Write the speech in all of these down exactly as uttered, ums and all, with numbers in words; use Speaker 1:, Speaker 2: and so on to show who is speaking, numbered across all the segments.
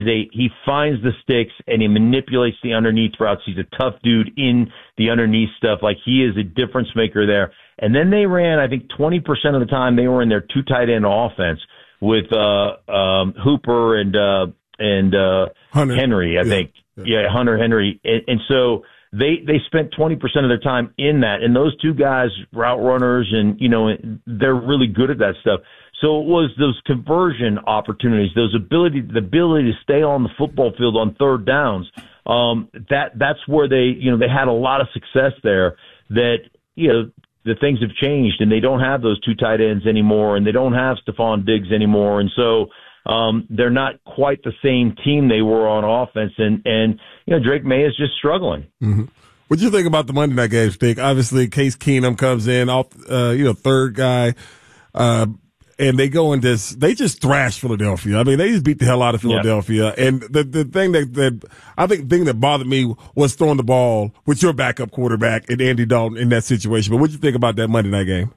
Speaker 1: They, he finds the sticks and he manipulates the underneath routes. He's a tough dude in the underneath stuff. Like, he is a difference maker there. And then they ran, I think, twenty percent of the time they were in their two tight end offense with uh, um, Hooper and uh, and uh, Henry, I yeah. think. Yeah. yeah, Hunter Henry. And, and so they they spent twenty percent of their time in that. And those two guys, route runners, and, you know, they're really good at that stuff. So it was those conversion opportunities, those ability, the ability to stay on the football field on third downs. Um, that that's where they, you know, they had a lot of success there. That, you know, the things have changed, and they don't have those two tight ends anymore, and they don't have Stephon Diggs anymore, and so um, they're not quite the same team they were on offense. And and you know, Drake May is just struggling.
Speaker 2: Mm-hmm. What do you think about the Monday night game, Stick? Obviously, Case Keenum comes in off, uh, you know, third guy. Uh, And they go in this, they just thrash Philadelphia. I mean, they just beat the hell out of Philadelphia. Yep. And the the thing that, that, I think the thing that bothered me was throwing the ball with your backup quarterback and Andy Dalton in that situation. But what do you think about that Monday night game?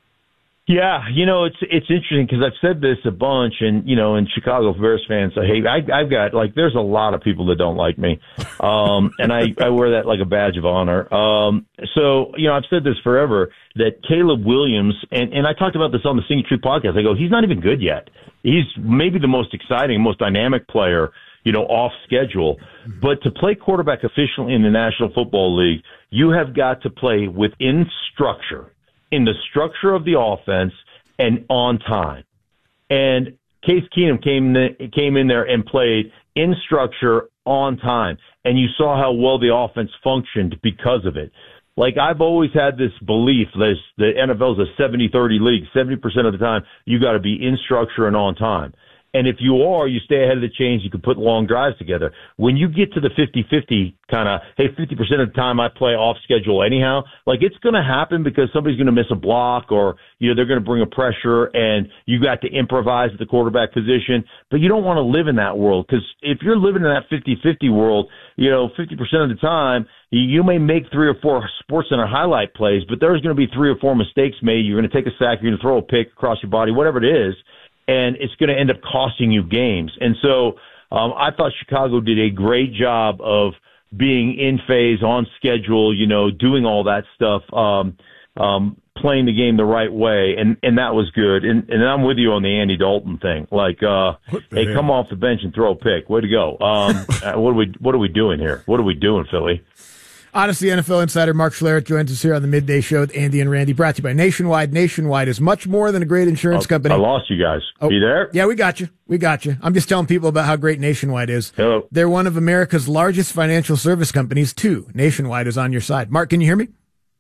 Speaker 1: Yeah, you know, it's it's interesting because I've said this a bunch, and, you know, and Chicago Bears fans, I hate, I, I've got, like, there's a lot of people that don't like me. Um, and I, I wear that like a badge of honor. Um, so, you know, I've said this forever, that Caleb Williams, and, and I talked about this on the Singing Tree podcast, I go, he's not even good yet. He's maybe the most exciting, most dynamic player, you know, off schedule. But to play quarterback efficiently in the National Football League, you have got to play within structure, in the structure of the offense, and on time. And Case Keenum came in, came in there and played in structure, on time. And you saw how well the offense functioned because of it. Like, I've always had this belief that the N F L is a seventy thirty league. seventy percent of the time, you got to be in structure and on time. And if you are, you stay ahead of the chains, you can put long drives together. When you get to the fifty-fifty kind of, hey, fifty percent of the time I play off schedule anyhow, like, it's going to happen because somebody's going to miss a block, or, you know, they're going to bring a pressure, and you got to improvise at the quarterback position. But you don't want to live in that world, because if you're living in that fifty-fifty world, you know, fifty percent of the time, you may make three or four Sports Center highlight plays, but there's going to be three or four mistakes made. You're going to take a sack, you're going to throw a pick across your body, whatever it is, and it's going to end up costing you games. And so um, I thought Chicago did a great job of being in phase, on schedule, you know, doing all that stuff, um, um, playing the game the right way, and, and that was good. And, and I'm with you on the Andy Dalton thing. Like, uh, hey, hell? Come off the bench and throw a pick. Way to go. Um, what are we What are we doing here? What are we doing, Philly?
Speaker 3: Honestly, N F L insider Mark Schlereth joins us here on the Midday Show with Andy and Randy, brought to you by Nationwide. Nationwide is much more than a great insurance
Speaker 1: oh,
Speaker 3: company.
Speaker 1: I lost you guys. Oh, you there?
Speaker 3: Yeah, we got you. We got you. I'm just telling people about how great Nationwide is.
Speaker 1: Hello.
Speaker 3: They're one of America's largest financial service companies, too. Nationwide is on your side. Mark, can you hear me?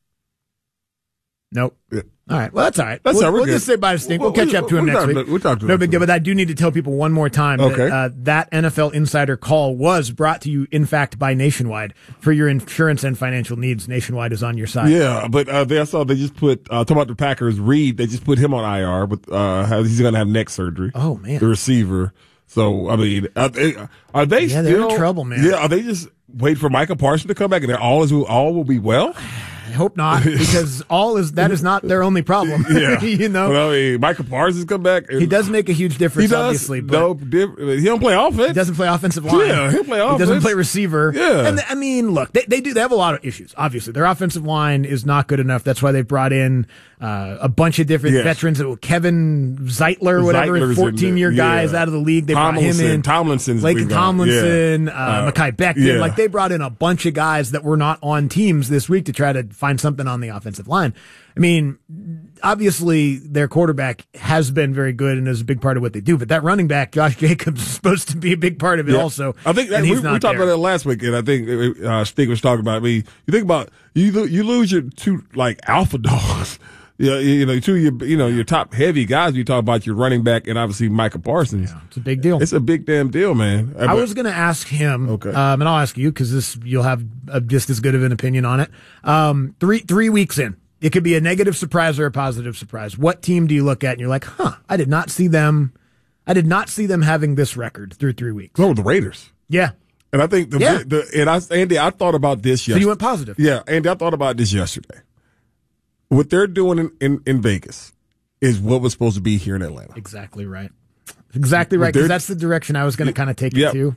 Speaker 3: Nope. Yeah. All right. Well, that's all right.
Speaker 2: That's
Speaker 3: we'll
Speaker 2: all right.
Speaker 3: we'll just say bye to Stink. We'll, we'll catch up to him
Speaker 2: we'll
Speaker 3: next
Speaker 2: talk,
Speaker 3: week.
Speaker 2: We'll talk to
Speaker 3: no big deal, but I do need to tell people one more time
Speaker 2: okay.
Speaker 3: that uh, that N F L Insider call was brought to you, in fact, by Nationwide. For your insurance and financial needs, Nationwide is on your side.
Speaker 2: Yeah, but uh, they, I saw they just put, uh, talking about the Packers, Reed, they just put him on I R, but uh, he's going to have neck surgery.
Speaker 3: Oh, man.
Speaker 2: The receiver. So, I mean, are they, are they
Speaker 3: yeah,
Speaker 2: still?
Speaker 3: they're in trouble, man.
Speaker 2: Yeah, are they just wait for Micah Parsons to come back and all, is, all will be well?
Speaker 3: I hope not, because all is that is not their only problem.
Speaker 2: Yeah,
Speaker 3: you know.
Speaker 2: Well, I mean, Micah Parsons come back.
Speaker 3: He does make a huge difference,
Speaker 2: he does,
Speaker 3: obviously. But
Speaker 2: no, he don't play offense.
Speaker 3: He doesn't play offensive line.
Speaker 2: Yeah, he'll play offense.
Speaker 3: He doesn't play receiver.
Speaker 2: Yeah,
Speaker 3: and I mean, look, they they do they have a lot of issues. Obviously, their offensive line is not good enough. That's why they brought in uh, a bunch of different yes. veterans. Kevin Zeitler, whatever, fourteen-year guys yeah. out of the league. They
Speaker 2: Tomlinson,
Speaker 3: brought him in.
Speaker 2: Tomlinson's
Speaker 3: Laken Tomlinson,
Speaker 2: yeah.
Speaker 3: uh, uh, Mekhi Becton.
Speaker 2: Yeah.
Speaker 3: Like, they brought in a bunch of guys that were not on teams this week to try to find something on the offensive line. I mean, obviously their quarterback has been very good and is a big part of what they do, but that running back, Josh Jacobs, is supposed to be a big part of it yeah. also.
Speaker 2: I think that, we, we talked there. about that last week, and I think uh, Stig was talking about. I mean, you think about you you lose your two like alpha dogs. Yeah, you know, two of your, you know, your top heavy guys. You talk about your running back and obviously Micah Parsons.
Speaker 3: Yeah, it's a big deal.
Speaker 2: It's a big damn deal, man.
Speaker 3: I was going to ask him,
Speaker 2: okay,
Speaker 3: um, and I'll ask you because this you'll have a, just as good of an opinion on it. Um, three three weeks in, it could be a negative surprise or a positive surprise. What team do you look at and you're like, huh? I did not see them. I did not see them having this record through three weeks.
Speaker 2: No, the Raiders.
Speaker 3: Yeah.
Speaker 2: And I think the,
Speaker 3: yeah.
Speaker 2: the and I Andy, I thought about this yesterday.
Speaker 3: So you went positive.
Speaker 2: Yeah, Andy, I thought about this yesterday. What they're doing in, in, in Vegas is what was supposed to be here in Atlanta.
Speaker 3: Exactly right. Exactly right, because
Speaker 2: They're-
Speaker 3: that's the direction I was going to kind of take
Speaker 2: Yep.
Speaker 3: it to.